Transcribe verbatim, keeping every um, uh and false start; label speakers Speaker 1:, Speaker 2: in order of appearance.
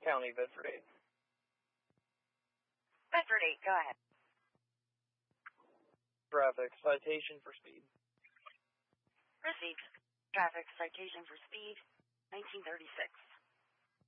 Speaker 1: County, Bedford eight.
Speaker 2: Bedford eight, go ahead.
Speaker 1: Traffic, citation for speed.
Speaker 2: Received. Traffic citation for speed, nineteen thirty-six.